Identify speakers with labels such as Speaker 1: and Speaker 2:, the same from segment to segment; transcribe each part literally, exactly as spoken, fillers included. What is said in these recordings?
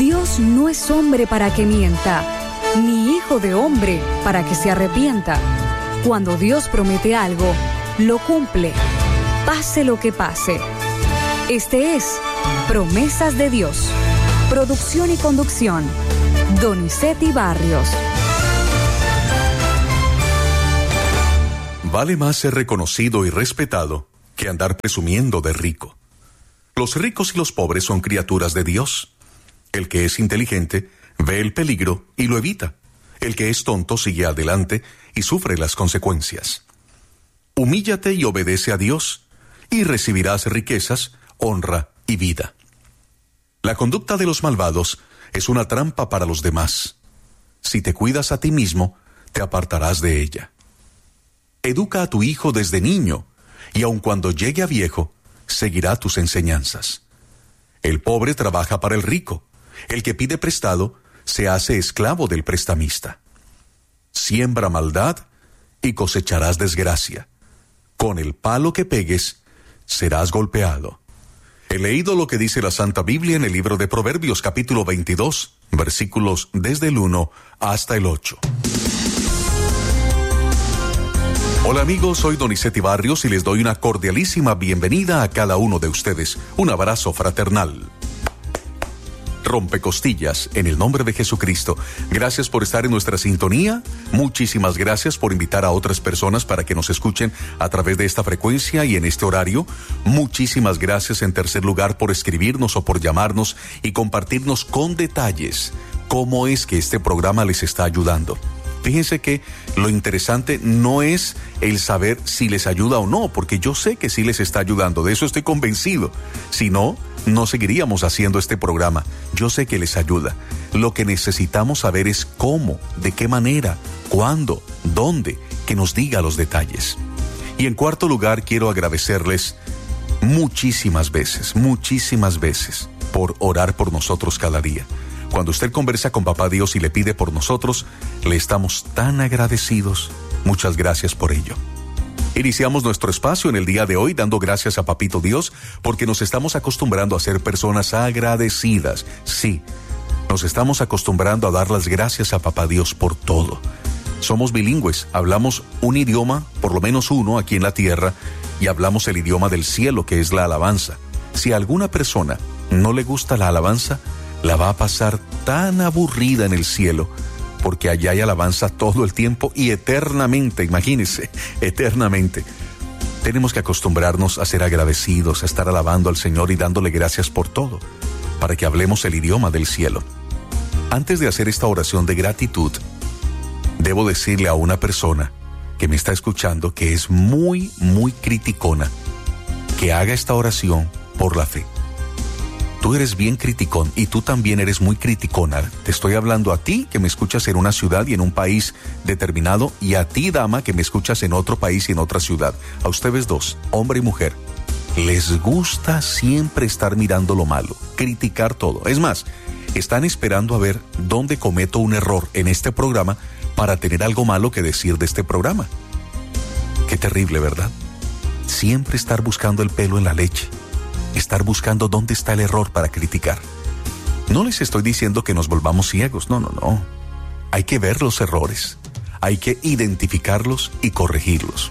Speaker 1: Dios no es hombre para que mienta, ni hijo de hombre para que se arrepienta. Cuando Dios promete algo, lo cumple, pase lo que pase. Este es Promesas de Dios. Producción y conducción, Donizetti Barrios.
Speaker 2: Vale más ser reconocido y respetado que andar presumiendo de rico. Los ricos y los pobres son criaturas de Dios. El que es inteligente ve el peligro y lo evita. El que es tonto sigue adelante y sufre las consecuencias. Humíllate y obedece a Dios, y recibirás riquezas, honra y vida. La conducta de los malvados es una trampa para los demás. Si te cuidas a ti mismo, te apartarás de ella. Educa a tu hijo desde niño, y aun cuando llegue a viejo, seguirá tus enseñanzas. El pobre trabaja para el rico. El que pide prestado se hace esclavo del prestamista. Siembra maldad y cosecharás desgracia. Con el palo que pegues, serás golpeado. He leído lo que dice la Santa Biblia en el libro de Proverbios, capítulo veintidós, versículos desde el uno hasta el ocho. Hola amigos, soy Donizetti Barrios y les doy una cordialísima bienvenida a cada uno de ustedes. Un abrazo fraternal. Rompecostillas, en el nombre de Jesucristo. Gracias por estar en nuestra sintonía. Muchísimas gracias por invitar a otras personas para que nos escuchen a través de esta frecuencia y en este horario. Muchísimas gracias en tercer lugar por escribirnos o por llamarnos y compartirnos con detalles cómo es que este programa les está ayudando. Fíjense que lo interesante no es el saber si les ayuda o no, porque yo sé que sí les está ayudando, de eso estoy convencido. Si no, no seguiríamos haciendo este programa. Yo sé que les ayuda. Lo que necesitamos saber es cómo, de qué manera, cuándo, dónde, que nos diga los detalles. Y en cuarto lugar, quiero agradecerles muchísimas veces, muchísimas veces por orar por nosotros cada día. Cuando usted conversa con Papá Dios y le pide por nosotros, le estamos tan agradecidos. Muchas gracias por ello. Iniciamos nuestro espacio en el día de hoy dando gracias a Papito Dios porque nos estamos acostumbrando a ser personas agradecidas. Sí, nos estamos acostumbrando a dar las gracias a Papá Dios por todo. Somos bilingües, hablamos un idioma, por lo menos uno aquí en la tierra, y hablamos el idioma del cielo, que es la alabanza. Si a alguna persona no le gusta la alabanza, la va a pasar tan aburrida en el cielo, porque allá hay alabanza todo el tiempo y eternamente, imagínense, eternamente. Tenemos que acostumbrarnos a ser agradecidos, a estar alabando al Señor y dándole gracias por todo, para que hablemos el idioma del cielo. Antes de hacer esta oración de gratitud, debo decirle a una persona que me está escuchando que es muy, muy criticona, que haga esta oración por la fe. Tú eres bien criticón y tú también eres muy criticona. Te estoy hablando a ti que me escuchas en una ciudad y en un país determinado, y a ti, dama, que me escuchas en otro país y en otra ciudad. A ustedes dos, hombre y mujer, les gusta siempre estar mirando lo malo, criticar todo. Es más, están esperando a ver dónde cometo un error en este programa para tener algo malo que decir de este programa. Qué terrible, ¿verdad? Siempre estar buscando el pelo en la leche. Estar buscando dónde está el error para criticar. No les estoy diciendo que nos volvamos ciegos, no, no, no. Hay que ver los errores, hay que identificarlos y corregirlos.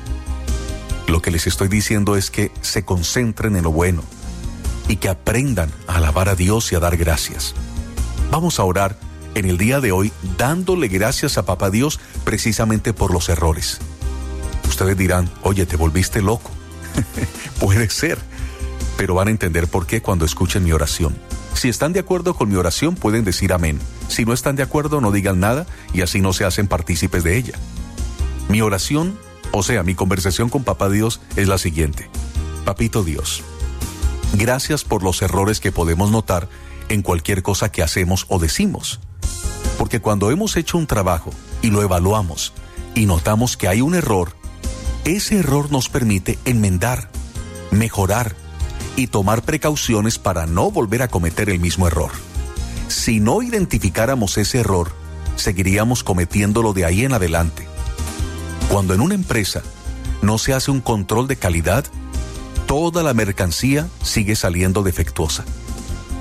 Speaker 2: Lo que les estoy diciendo es que se concentren en lo bueno y que aprendan a alabar a Dios y a dar gracias. Vamos a orar en el día de hoy dándole gracias a Papá Dios precisamente por los errores. Ustedes dirán, oye, te volviste loco. Puede ser. Pero van a entender por qué cuando escuchen mi oración. Si están de acuerdo con mi oración, pueden decir amén. Si no están de acuerdo, no digan nada y así no se hacen partícipes de ella. Mi oración, o sea, mi conversación con Papá Dios es la siguiente. Papito Dios, gracias por los errores que podemos notar en cualquier cosa que hacemos o decimos. Porque cuando hemos hecho un trabajo y lo evaluamos y notamos que hay un error, ese error nos permite enmendar, mejorar y tomar precauciones para no volver a cometer el mismo error. Si no identificáramos ese error, seguiríamos cometiéndolo de ahí en adelante. Cuando en una empresa no se hace un control de calidad, toda la mercancía sigue saliendo defectuosa.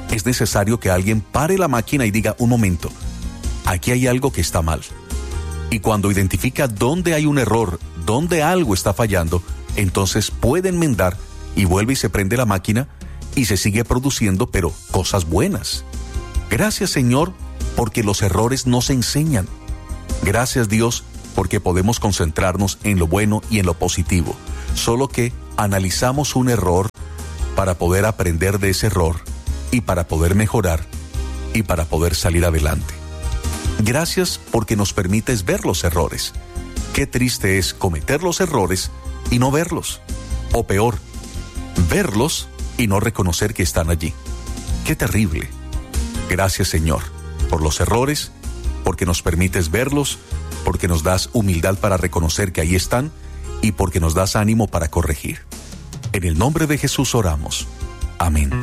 Speaker 2: es necesario que alguien pare la máquina y diga, un momento, aquí hay algo que está mal. Y cuando identifica dónde hay un error, dónde algo está fallando, entonces puede enmendar y vuelve y se prende la máquina y se sigue produciendo, pero cosas buenas. Gracias, Señor, porque los errores nos enseñan. Gracias, Dios, porque podemos concentrarnos en lo bueno y en lo positivo. Solo que analizamos un error para poder aprender de ese error y para poder mejorar y para poder salir adelante. Gracias porque nos permites ver los errores. Qué triste es cometer los errores y no verlos. O peor, verlos y no reconocer que están allí. Qué terrible. Gracias, Señor, por los errores, porque nos permites verlos, porque nos das humildad para reconocer que ahí están y porque nos das ánimo para corregir. En el nombre de Jesús oramos. Amén.